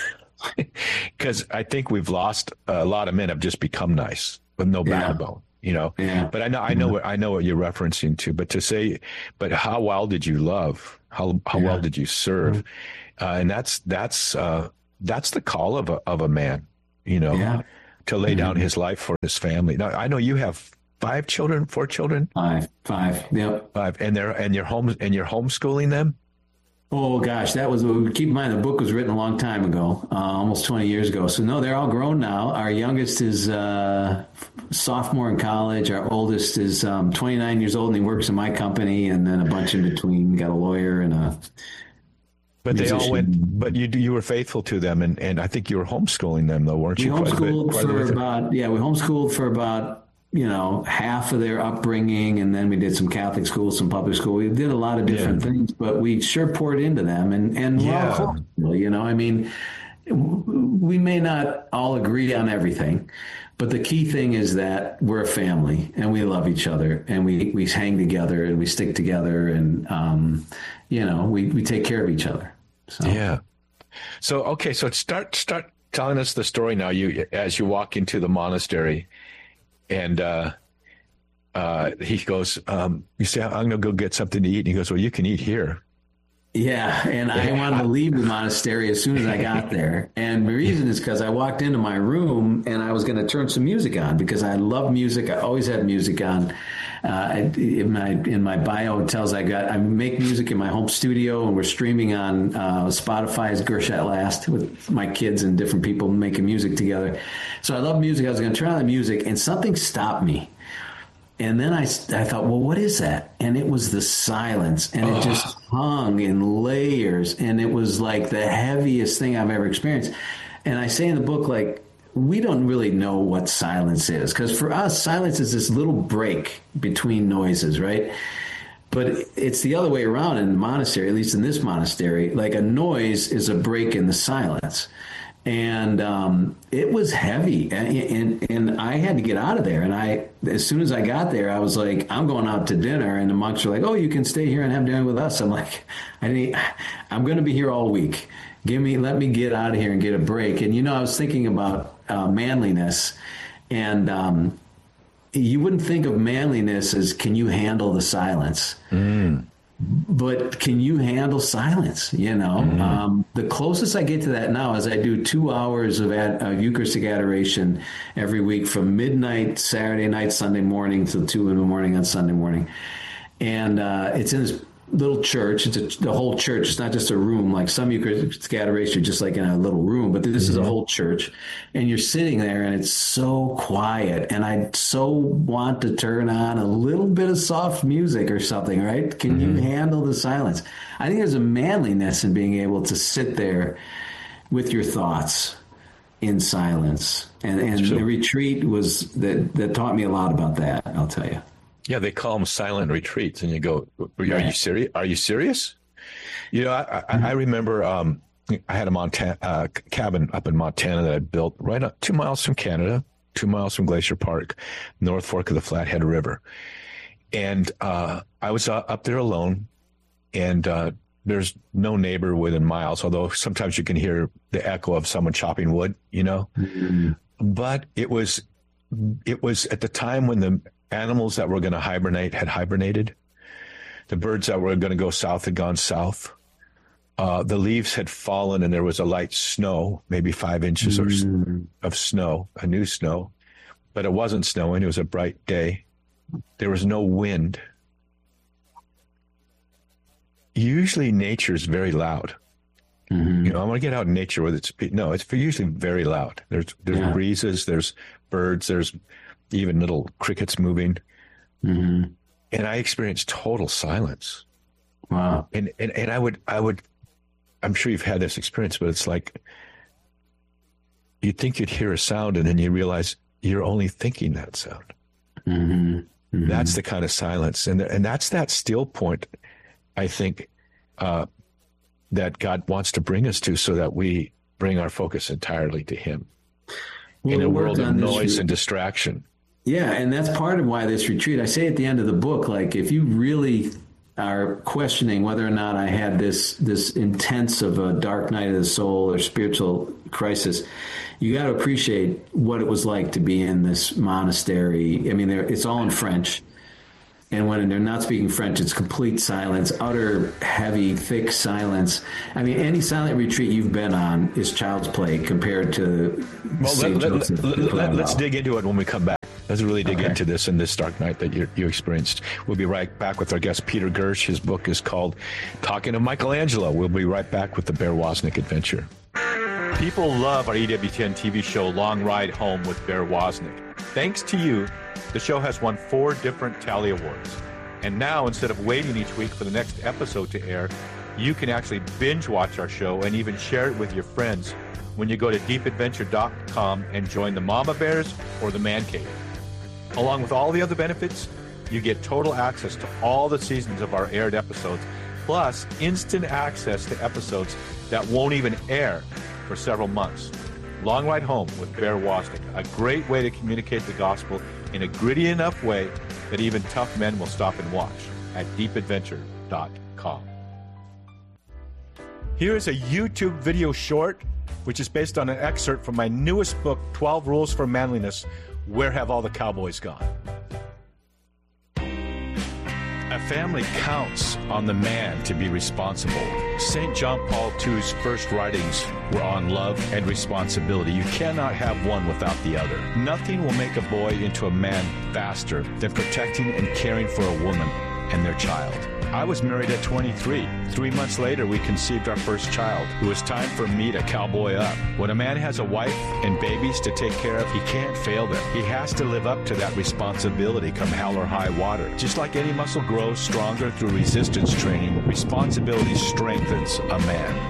because I think we've lost a lot of men have just become nice with no Yeah. backbone, you know. Yeah. But I know I know what I know what you're referencing to. But to say, but how well did you love? How how Yeah. well did you serve? Uh, and that's that's uh, that's the call of a of a man, you know, Yeah. to lay Mhm. down his life for his family. Now I know you have five children, four children, Five, five. Yep. five, and they're and you're home and you're homeschooling them. Oh gosh, that was. Keep in mind, the book was written a long time ago, uh, almost twenty years ago. So no, they're all grown now. Our youngest is uh, sophomore in college. Our oldest is um, twenty-nine years old, and he works in my company. And then a bunch in between. We got a lawyer and a. But they all musician. went. But you you were faithful to them, and, and I think you were homeschooling them, though, weren't We you? Quite a bit- homeschooled quite a bit for with it. about yeah, we homeschooled for about you know half of their upbringing, and then we did some Catholic school, some public school. We did a lot of different Yeah. things, but we sure poured into them, and and we're all Yeah. close, you know. I mean, w- we may not all agree on everything, but the key thing is that we're a family and we love each other, and we we hang together and we stick together, and um, you know we we take care of each other. So. Yeah. So okay, so start start telling us the story now. You as you walk into the monastery, and uh, uh, he goes, um, you say, "I'm going to go get something to eat," and he goes, "Well, you can eat here." Yeah, and I wanted to leave the monastery as soon as I got there. And the reason is because I walked into my room and I was going to turn some music on because I love music. I always had music on. Uh, in my in my bio it tells I got I make music in my home studio, and we're streaming on uh, Spotify's Gersh at Last with my kids and different people making music together. So I love music. I was going to turn on the music, and something stopped me. And then I, I thought, well, what is that? And it was the silence, and it just hung in layers, and it was like the heaviest thing I've ever experienced. And I say in the book, like, we don't really know what silence is, because for us, silence is this little break between noises, right? But it's the other way around in the monastery, at least in this monastery. Like a noise is a break in the silence. And um, it was heavy, and, and and I had to get out of there. And I, as soon as I got there, I was like, "I'm going out to dinner." And the monks were like, "Oh, you can stay here and have dinner with us." I'm like, "I need, I'm going to be here all week. Give me, let me get out of here and get a break." And you know, I was thinking about uh, manliness, and um, you wouldn't think of manliness as can you handle the silence. Mm. But can you handle silence? You know, mm-hmm. um, the closest I get to that now is I do two hours of, ad, of Eucharistic adoration every week from midnight Saturday night, Sunday morning till two in the morning on Sunday morning. And uh, it's in this little church. It's a, the whole church. It's not just a room. Like some Eucharistic adoration, just like in a little room, but this mm-hmm. is a whole church. And you're sitting there and it's so quiet. And I so want to turn on a little bit of soft music or something, right? Can mm-hmm. you handle the silence? I think there's a manliness in being able to sit there with your thoughts in silence. And, and the retreat was that, that taught me a lot about that, I'll tell you. Yeah, they call them silent retreats, and you go, "Are you serious? Are you serious?" You know, I, I, I remember um, I had a Montana uh, cabin up in Montana that I built right up two miles from Canada, two miles from Glacier Park, North Fork of the Flathead River, and uh, I was uh, up there alone, and uh, there's no neighbor within miles. Although sometimes you can hear the echo of someone chopping wood, you know. Mm-hmm. But it was, it was at the time when the animals that were going to hibernate had hibernated. The birds that were going to go south had gone south. Uh, the leaves had fallen, and there was a light snow, maybe five inches mm. or, of snow, a new snow. But it wasn't snowing. It was a bright day. There was no wind. Usually nature is very loud. Mm-hmm. You know, I want to get out in nature with its, no, it's usually very loud. There's, there's yeah. breezes, there's birds, there's even little crickets moving. Mm-hmm. And I experienced total silence. Wow. And, and, and I would, I would, I'm sure you've had this experience, but it's like, you'd think you'd hear a sound and then you realize you're only thinking that sound. Mm-hmm. Mm-hmm. That's the kind of silence. And, and that's that still point, I think, uh, that God wants to bring us to, so that we bring our focus entirely to Him well, in a world of noise re- and distraction. Yeah, and that's part of why this retreat, I say at the end of the book, like if you really are questioning whether or not I had this this intense of a dark night of the soul or spiritual crisis, you got to appreciate what it was like to be in this monastery. I mean, it's all in French. And when they're not speaking French, it's complete silence, utter, heavy, thick silence. I mean, any silent retreat you've been on is child's play compared to well, Saint let, Joseph. let, let, let, let's dig into it when we come back. Let's really dig okay. into this in this dark night that you, you experienced. We'll be right back with our guest, Peter Gersh. His book is called Talking to Michelangelo. We'll be right back with the Bear Wozniak Adventure. People love our E W T N T V show, Long Ride Home with Bear Wozniak. Thanks to you, the show has won four different Tally Awards. And now, instead of waiting each week for the next episode to air, you can actually binge watch our show and even share it with your friends when you go to deep adventure dot com and join the Mama Bears or the Man Cave. Along with all the other benefits, you get total access to all the seasons of our aired episodes, plus instant access to episodes that won't even air for several months. Long Ride Home with Bear Wozniak, a great way to communicate the gospel in a gritty enough way that even tough men will stop and watch at deep adventure dot com. Here is a YouTube video short, which is based on an excerpt from my newest book, twelve Rules for Manliness, Where Have All the Cowboys Gone? A family counts on the man to be responsible. Saint John Paul the Second's first writings were on love and responsibility. You cannot have one without the other. Nothing will make a boy into a man faster than protecting and caring for a woman and their child. I was married at twenty-three. Three months later, we conceived our first child. It was time for me to cowboy up. When a man has a wife and babies to take care of, he can't fail them. He has to live up to that responsibility come hell or high water. Just like any muscle grows stronger through resistance training, responsibility strengthens a man.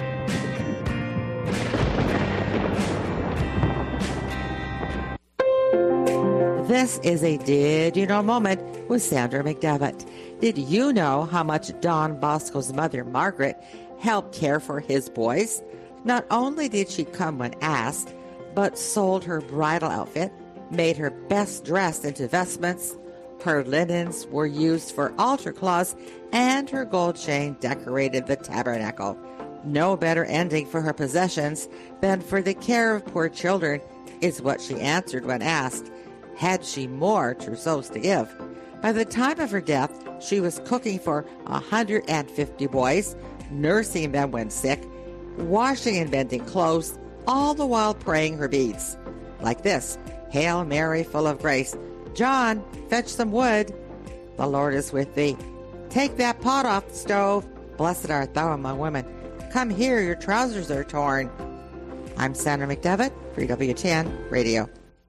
This is a Did You Know moment with Sandra McDevitt. Did you know how much Don Bosco's mother, Margaret, helped care for his boys? Not only did she come when asked, but sold her bridal outfit, made her best dress into vestments, her linens were used for altar cloths, and her gold chain decorated the tabernacle. No better ending for her possessions than for the care of poor children, is what she answered when asked. Had she more trousseaux to give? By the time of her death, she was cooking for one hundred fifty boys, nursing them when sick, washing and mending clothes, all the while praying her beads. Like this, Hail Mary, full of grace. John, fetch some wood. The Lord is with thee. Take that pot off the stove. Blessed art thou among women. Come here, your trousers are torn. I'm Sandra McDevitt for E W T N Radio.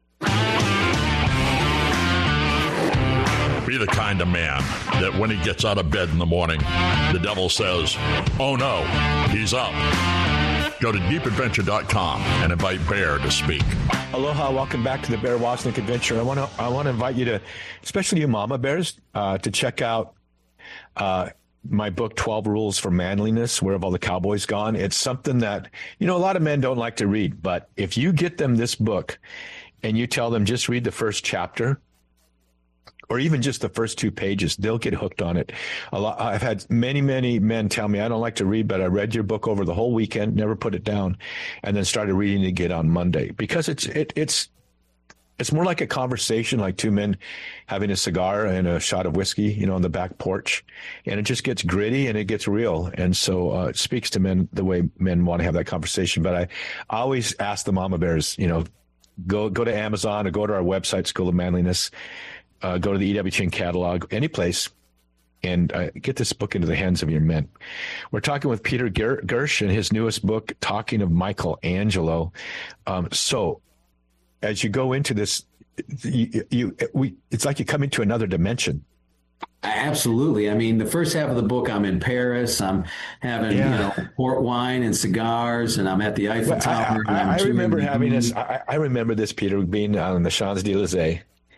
Be the kind of man that when he gets out of bed in the morning, the devil says, oh no, he's up. Go to deep adventure dot com and invite Bear to speak. Aloha, welcome back to the Bear Wozniak Adventure. I want to I want to invite you to, especially you mama bears, uh, to check out uh, my book, twelve Rules for Manliness, Where Have All the Cowboys Gone? It's something that, you know, a lot of men don't like to read, but if you get them this book and you tell them just read the first chapter, or even just the first two pages, they'll get hooked on it. A lot, I've had many, many men tell me, I don't like to read, but I read your book over the whole weekend, never put it down, and then started reading it again on Monday. Because it's it, it's it's more like a conversation, like two men having a cigar and a shot of whiskey, you know, on the back porch. And it just gets gritty and it gets real. And so uh, it speaks to men the way men want to have that conversation. But I, I always ask the mama bears, you know, go go to Amazon or go to our website, School of Manliness. Uh, go to the E W T N catalog, any place, and uh, get this book into the hands of your men. We're talking with Peter Gersh in his newest book, Talking of Michelangelo. Um, so as you go into this, you, you we it's like you come into another dimension. Absolutely. I mean, the first half of the book, I'm in Paris. I'm having, yeah. you know, port wine and cigars, and I'm at the Eiffel Tower. I, I, I remember having this. I, I remember this, Peter, being on the Champs-Élysées.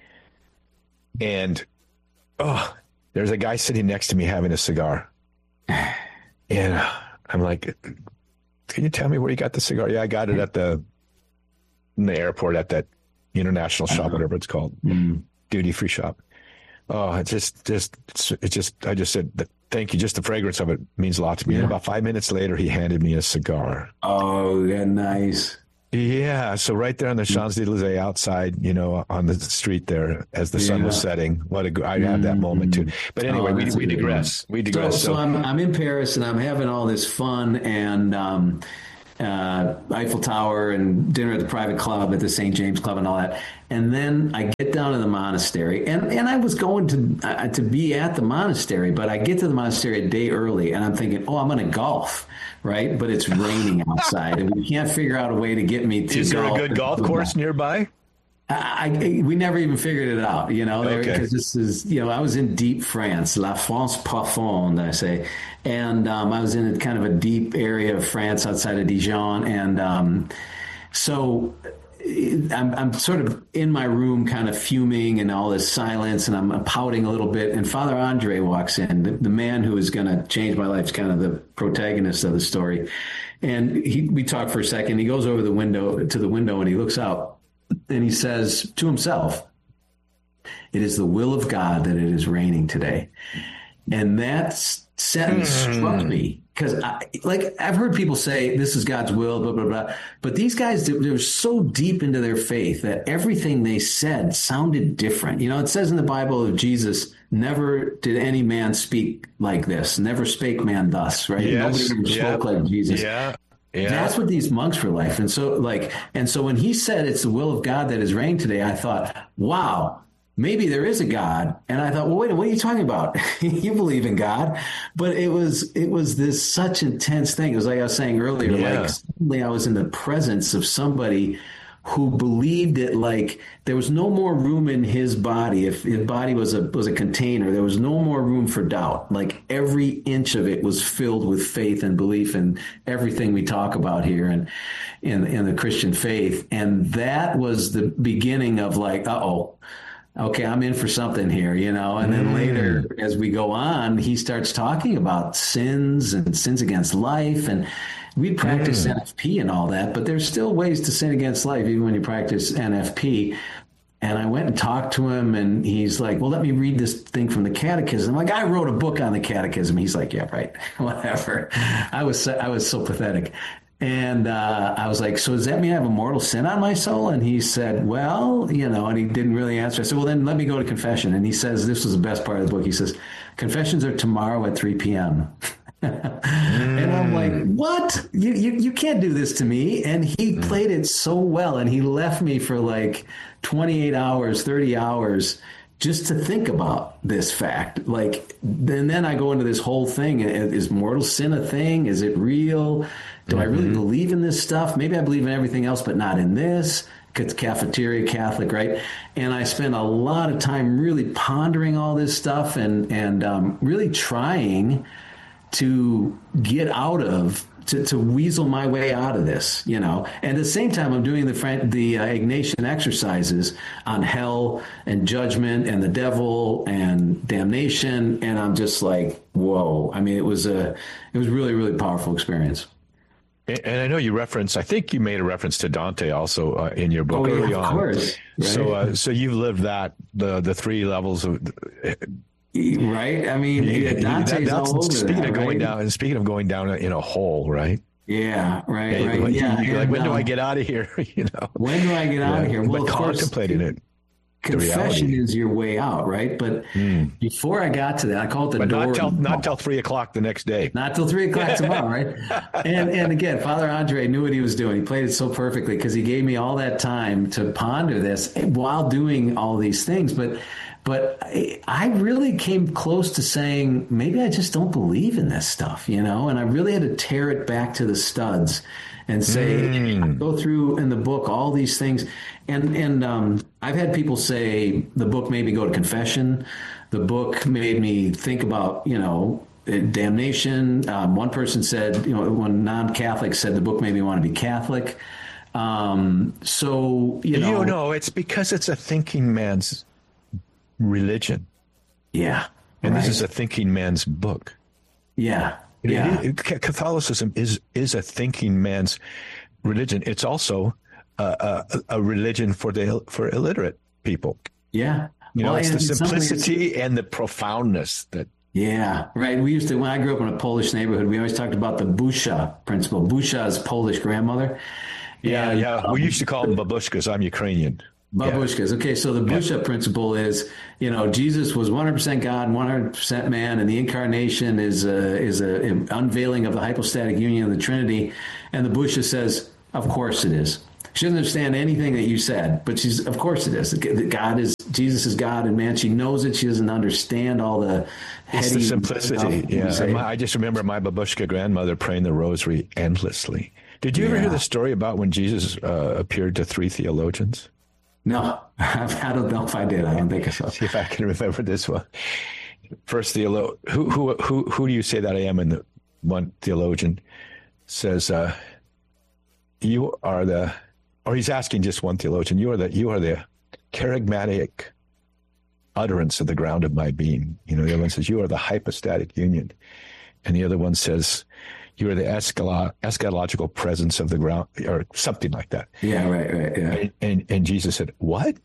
And, oh, there's a guy sitting next to me having a cigar. And uh, I'm like, can you tell me where you got the cigar? Yeah, I got it at the in the airport at that international shop, whatever it's called, mm. duty-free shop. Oh, it just, just, it just, I just said, thank you. Just the fragrance of it means a lot to me. Yeah. And about five minutes later, he handed me a cigar. Oh, yeah, nice. Yeah. So right there on the Champs-Élysées outside, you know, on the street there as the yeah. sun was setting. What a, I had that moment too. But anyway, oh, we, we digress. We digress. So, so, so I'm, I'm in Paris and I'm having all this fun and, um, uh, Eiffel Tower and dinner at the private club at the Saint James Club and all that. And then I get down to the monastery, and, and I was going to uh, to be at the monastery, but I get to the monastery a day early, and I'm thinking, oh, I'm going to golf, right? But it's raining outside, and we can't figure out a way to get me to Is there golf. a good golf course nearby? I, I, we never even figured it out, you know, because okay. this is, you know, I was in deep France, La France profonde, I say. And um, I was in a kind of a deep area of France outside of Dijon. And um, so I'm, I'm sort of in my room kind of fuming and all this silence, and I'm pouting a little bit. And Father Andre walks in, the, the man who is going to change my life, is kind of the protagonist of the story. And he, we talk for a second. He goes over the window to the window and he looks out. And he says to himself, it is the will of God that it is raining today. And that sentence mm. struck me because, like, I've heard people say this is God's will, blah, blah, blah. But these guys, they're so deep into their faith that everything they said sounded different. You know, it says in the Bible of Jesus, never did any man speak like this. Never spake man thus, right? Yes. Nobody ever spoke yeah. like Jesus. Yeah. Yeah. That's what these monks were like. And so like, and so when he said it's the will of God that is raining today, I thought, wow, maybe there is a God. And I thought, well, wait, what are you talking about? You believe in God. But it was, it was this such intense thing. It was like I was saying earlier, yeah. like suddenly I was in the presence of somebody who believed it, like there was no more room in his body. If his body was a was a container, there was no more room for doubt. Like every inch of it was filled with faith and belief in everything we talk about here and in, in the Christian faith. And that was the beginning of like, uh-oh, okay, I'm in for something here, you know? And then mm. later, as we go on, he starts talking about sins and sins against life. And we practice mm. N F P and all that, but there's still ways to sin against life, even when you practice N F P. And I went and talked to him, and he's like, well, let me read this thing from the catechism. I'm like, I wrote a book on the catechism. He's like, yeah, right, whatever. I was so, I was so pathetic. And uh, I was like, so does that mean I have a mortal sin on my soul? And he said, well, you know, and he didn't really answer. I said, well, then let me go to confession. And he says, this was the best part of the book. He says, confessions are tomorrow at three p.m. And I'm like, what? You, you you can't do this to me. And he played it so well. And he left me for like twenty-eight hours, thirty hours just to think about this fact. Like, and then I go into this whole thing. Is mortal sin a thing? Is it real? Do mm-hmm. I really believe in this stuff? Maybe I believe in everything else, but not in this. It's cafeteria Catholic, right? And I spent a lot of time really pondering all this stuff and, and um, really trying to get out of, to, to weasel my way out of this, you know. And at the same time, I'm doing the the uh, Ignatian exercises on hell and judgment and the devil and damnation, and I'm just like, whoa. I mean, it was a, it was really, really powerful experience. And I know you reference, I think you made a reference to Dante also uh, in your book oh, early yeah, of on. Course, right? So, uh, so you've lived that, the the three levels of. Uh, Right, I mean, yeah, Dante's that, all over speaking that, of going right? down, and speaking of going down in a hole, right? Yeah, right, yeah, right. Like, yeah, you're like, and, when do um, I get out of here? You know, when do I get out yeah. of here? Well, but of course, contemplating it. Confession is your way out, right? But mm. before I got to that, I call it the but door. Not till, not till three o'clock the next day. Not till three o'clock tomorrow, right? And and again, Father Andre knew what he was doing. He played it so perfectly because he gave me all that time to ponder this while doing all these things. But but I really came close to saying maybe I just don't believe in this stuff, you know. And I really had to tear it back to the studs and say, mm. go through in the book all these things. And and um, I've had people say the book made me go to confession. The book made me think about, you know, damnation. Um, one person said, you know, one non-Catholic said the book made me want to be Catholic. Um, so, you know. You know, it's because it's a thinking man's religion. Yeah. And right. this is a thinking man's book. Yeah. It, yeah. It, it, Catholicism is, is a thinking man's religion. It's also a, a, a religion for the for illiterate people. Yeah. You know, Well, it's the and simplicity and the profoundness that. Yeah, right. We used to, when I grew up in a Polish neighborhood, we always talked about the Busha principle. Busha is Polish grandmother. Yeah, and, yeah. um, We used to call them babushkas. I'm Ukrainian. Babushkas. Yeah. Okay, so the Busha yeah. principle is, you know, Jesus was one hundred percent God, one hundred percent man, and the incarnation is a, is a unveiling of the hypostatic union of the Trinity. And the Busha says, of course it is. She doesn't understand anything that you said, but she's, of course it is. God is, Jesus is God and man. She knows it. She doesn't understand all the It's the simplicity. Yeah. My, I just remember my babushka grandmother praying the rosary endlessly. Did you yeah. ever hear the story about when Jesus uh, appeared to three theologians? No, I don't know if I did. I don't think so. See if I can remember this one. First theologian, who, who, who, who do you say that I am? And the one theologian says, uh, you are the, or he's asking just one theologian, you are the, you are the charismatic utterance of the ground of my being. You know, the other one says, you are the hypostatic union. And the other one says, you are the eschatolo- eschatological presence of the ground, or something like that. Yeah, right, right, yeah. And, and, and Jesus said, what?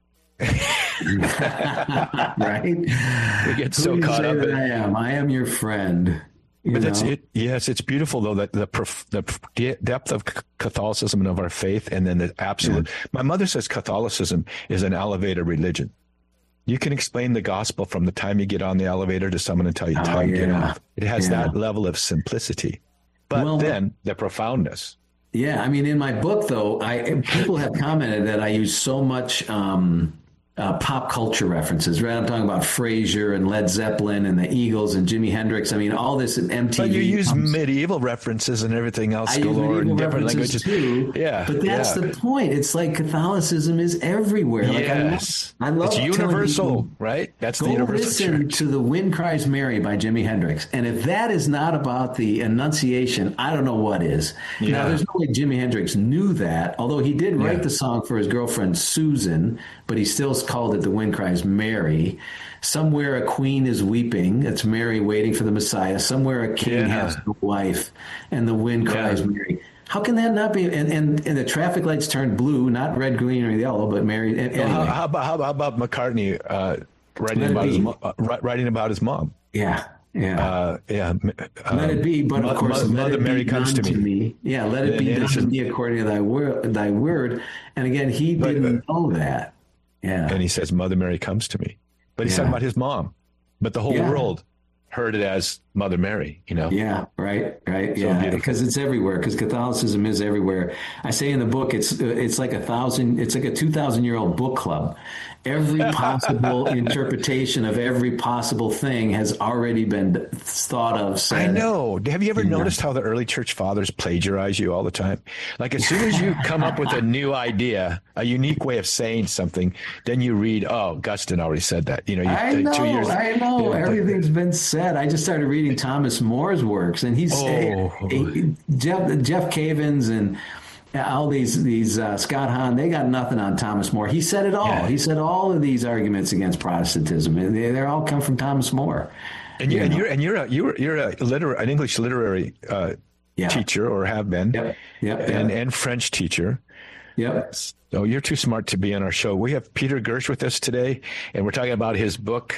Right? We get so Who caught say up that in I am. I am your friend. You but that's know? it. Yes, it's beautiful though that the prof, the depth of Catholicism and of our faith, and then the absolute. Yeah. My mother says Catholicism is an elevator religion. You can explain the gospel from the time you get on the elevator to someone until you, oh, you yeah. get off. It has yeah. that level of simplicity, but well, then the profoundness. Yeah, I mean, in my book though, I people have commented that I use so much. Um, Uh, pop culture references, right? I'm talking about Frasier and Led Zeppelin and the Eagles and Jimi Hendrix. I mean, all this in M T V. But you use comes, medieval references and everything else. I use medieval references too. Yeah, but that's yeah. the point. It's like Catholicism is everywhere. Like yes, I love, I love it's universal, people, right? That's go the universal listen church. to "The Wind Cries Mary" by Jimi Hendrix, and if that is not about the Annunciation, I don't know what is. Yeah. Now, there's no way Jimi Hendrix knew that, although he did write yeah. the song for his girlfriend Susan, but he still called it "The Wind Cries Mary." Somewhere a queen is weeping. It's Mary waiting for the Messiah. Somewhere a king yeah. has no wife, and the wind cries yeah. Mary. How can that not be? And, and and the traffic lights turned blue, not red, green, or yellow, but Mary. Anyway. Well, how, how about how about McCartney uh, writing about his uh, writing about his mom? Yeah. Yeah, uh, yeah. Um, let it be, but of course, Mother, let it Mary be comes to me. me. Yeah, let it be done to me according to thy word. Thy word. And again, he but, didn't know that. Yeah, and he says, "Mother Mary comes to me," but he's yeah. talking about his mom. But the whole yeah. world heard it as Mother Mary. You know? Yeah, right, right. So yeah, because it's everywhere. Because Catholicism is everywhere. I say in the book, it's it's like a thousand. It's like a two thousand year old book club. Every possible interpretation of every possible thing has already been thought of. Said. I know. Have you ever yeah. noticed how the early church fathers plagiarize you all the time? Like as soon as you come up with a new idea, a unique way of saying something, then you read, oh, Augustine already said that. You know, you, I know, two years, I know. Yeah, Everything's but, been said. I just started reading Thomas More's works, and he's oh. he, Jeff Jeff Cavins and all these these uh, Scott Hahn, they got nothing on Thomas More. He said it all. Yeah. He said all of these arguments against Protestantism. They they all come from Thomas More. And, you, you and you're and you're a you're you're a liter- an English literary uh, yeah. teacher, or have been, yep. Yep. and yep. and French teacher. Yep. So you're too smart to be on our show. We have Peter Gersh with us today, and we're talking about his book,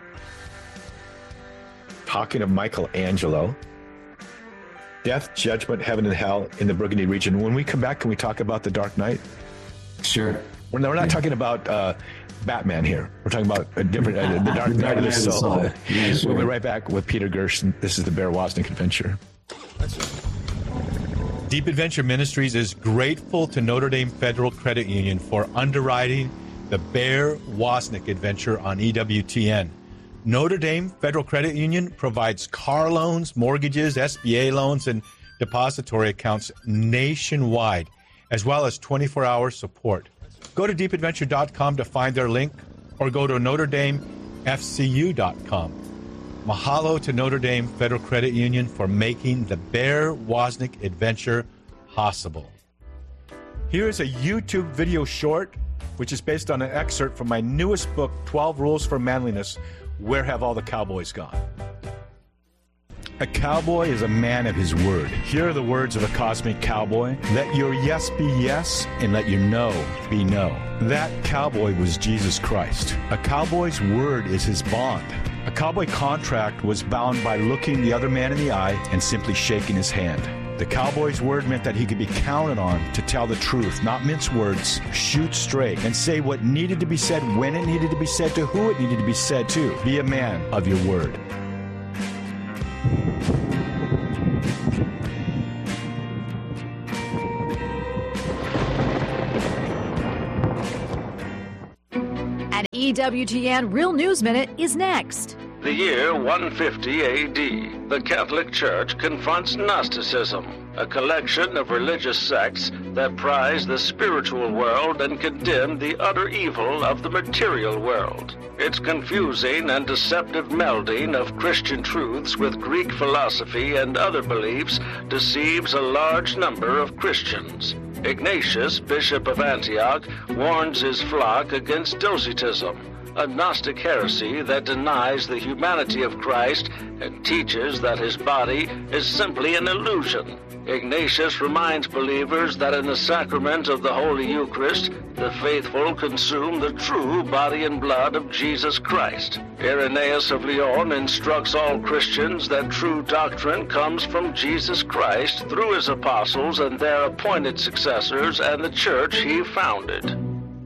Talking of Michelangelo. Death, Judgment, Heaven, and Hell in the Burgundy region. When we come back, can we talk about The Dark Knight? Sure. We're, we're not yeah. talking about uh, Batman here. We're talking about a different, uh, The Dark Knight of the Soul. soul. Yeah, sure. We'll be right back with Peter Gersh. This is the Bear Wozniak Adventure. Deep Adventure Ministries is grateful to Notre Dame Federal Credit Union for underwriting the Bear Wozniak Adventure on E W T N. Notre Dame Federal Credit Union provides car loans, mortgages, S B A loans, and depository accounts nationwide, as well as twenty-four hour support. Go to deep adventure dot com to find their link, or go to notre dame f c u dot com. Mahalo to Notre Dame Federal Credit Union for making the Bear Wozniak Adventure possible. Here is a YouTube video short, which is based on an excerpt from my newest book, twelve Rules for Manliness, Where Have All the Cowboys Gone? A cowboy is a man of his word. Here are the words of a cosmic cowboy. Let your yes be yes, and let your no be no. That cowboy was Jesus Christ. A cowboy's word is his bond. A cowboy contract was bound by looking the other man in the eye and simply shaking his hand. The cowboy's word meant that he could be counted on to tell the truth, not mince words, shoot straight, and say what needed to be said when it needed to be said to who it needed to be said to. Be a man of your word. An E W T N Real News Minute is next. The year one fifty A D, the Catholic Church confronts Gnosticism, a collection of religious sects that prize the spiritual world and condemn the utter evil of the material world. Its confusing and deceptive melding of Christian truths with Greek philosophy and other beliefs deceives a large number of Christians. Ignatius, Bishop of Antioch, warns his flock against Docetism, a Gnostic heresy that denies the humanity of Christ and teaches that his body is simply an illusion. Ignatius reminds believers that in the sacrament of the Holy Eucharist, the faithful consume the true body and blood of Jesus Christ. Irenaeus of Lyon instructs all Christians that true doctrine comes from Jesus Christ through his apostles and their appointed successors and the church he founded.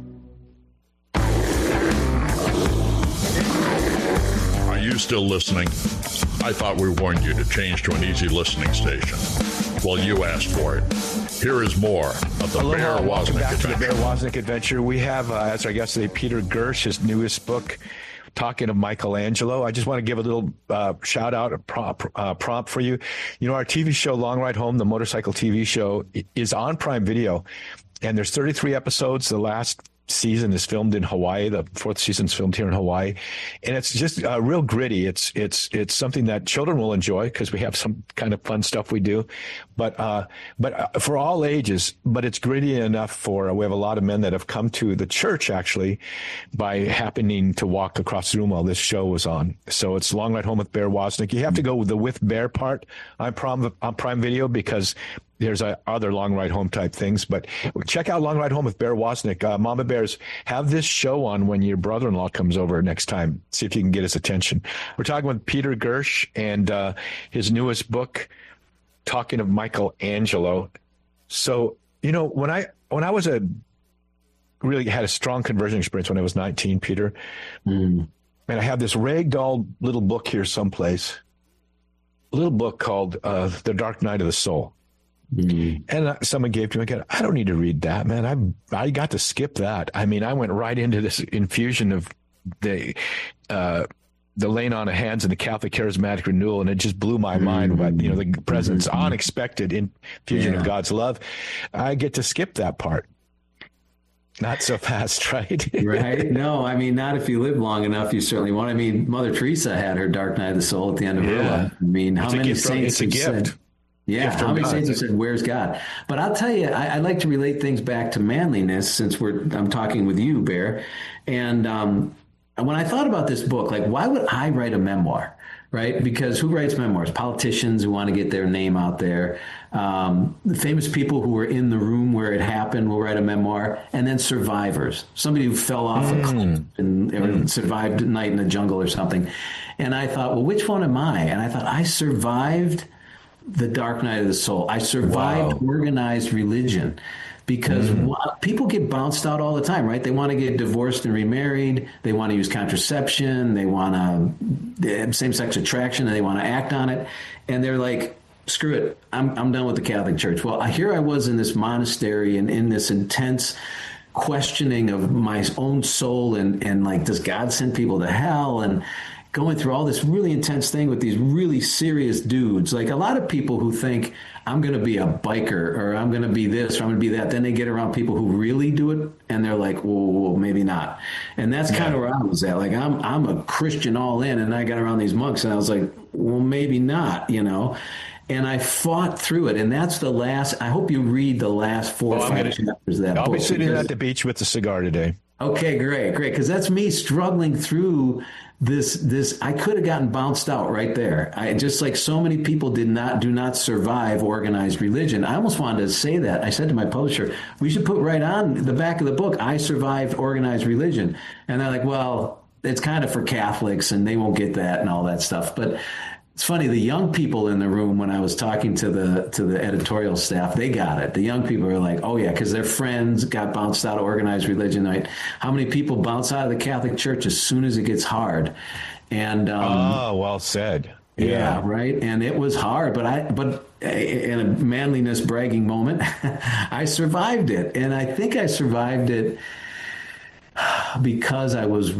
Are you still listening? I thought we warned you to change to an easy listening station. Well, you asked for it. Here is more of the Aloha, Bear welcome Wozniak back Adventure. to the Bear Wozniak Adventure. We have, uh, as our guest today, Peter Gersh, his newest book, Talking of Michelangelo. I just want to give a little uh, shout out, a prompt, uh, prompt for you. You know, our T V show, Long Ride Home, the motorcycle T V show, is on Prime Video, and there's thirty-three episodes. The last season is filmed in Hawaii. The fourth season is filmed here in Hawaii, and it's just uh, real gritty. It's it's it's something that children will enjoy because we have some kind of fun stuff we do, but uh, but uh, for all ages. But it's gritty enough for uh, we have a lot of men that have come to the church actually by happening to walk across the room while this show was on. So it's Long Ride Home with Bear Wozniak. You have to go with the with Bear part on Prime on Prime Video because there's a, other Long Ride Home type things, but check out Long Ride Home with Bear Wozniak. Uh, Mama Bears, have this show on when your brother-in-law comes over next time. See if you can get his attention. We're talking with Peter Gersh and uh, his newest book, Talking of Michelangelo. So, you know, when I when I was a really had a strong conversion experience when I was nineteen, Peter, mm. and I have this ragdoll little book here someplace, a little book called uh, The Dark Night of the Soul. Mm-hmm. And someone gave to me, again, I don't need to read that, man. I I got to skip that. I mean, I went right into this infusion of the uh, the laying on of hands and the Catholic charismatic renewal, and it just blew my mm-hmm. mind. But you know, the presence, mm-hmm. unexpected infusion yeah. of God's love. I get to skip that part. Not so fast, right? Right? No, I mean, not if you live long enough. You certainly won't. I mean, Mother Teresa had her Dark Night of the Soul at the end of yeah. her life. I mean, how it's many gift, saints it's a have gift. said? Yeah, how many saints have said, "Where's God?" But I'll tell you, I, I like to relate things back to manliness, since we're I'm talking with you, Bear. And um, when I thought about this book, like, why would I write a memoir? Right? Because who writes memoirs? Politicians who want to get their name out there. Um, the famous people who were in the room where it happened will write a memoir. And then survivors. Somebody who fell off mm. a cliff and mm. survived a night in the jungle or something. And I thought, well, which one am I? And I thought, I survived the Dark Night of the Soul. I survived wow. organized religion. Because mm. people get bounced out all the time, right? They want to get divorced and remarried. They want to use contraception. They want to same-sex attraction, and they want to act on it. And they're like, screw it. I'm I'm done with the Catholic Church. Well, here I was in this monastery and in this intense questioning of my own soul and, and like, does God send people to hell? And going through all this really intense thing with these really serious dudes. Like a lot of people who think I'm going to be a biker or I'm going to be this or I'm going to be that. Then they get around people who really do it and they're like, well, well maybe not. And that's yeah. kind of where I was at. Like I'm, I'm a Christian all in, and I got around these monks and I was like, well, maybe not, you know? And I fought through it. And that's the last, I hope you read the last four well, or five gonna, chapters of that I'll book. be sitting at the beach with a cigar today. Okay, great, great. Because that's me struggling through this. This I could have gotten bounced out right there. I just like so many people did not do not survive organized religion. I almost wanted to say that. I said to my publisher, we should put right on the back of the book, I survived organized religion. And they're like, well, it's kind of for Catholics and they won't get that and all that stuff. But it's funny, the young people in the room, when I was talking to the to the editorial staff, they got it. The young people are like, oh, yeah, because their friends got bounced out of organized religion. Right? How many people bounce out of the Catholic Church as soon as it gets hard? And um, oh, well said. Yeah. yeah, right. And it was hard, but I but in a manliness bragging moment, I survived it. And I think I survived it because I was